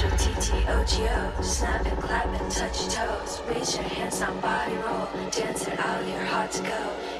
Official TTOGO. Snap and clap and touch your toes. Raise your hands, now body roll. Dance it out, you're hot to go.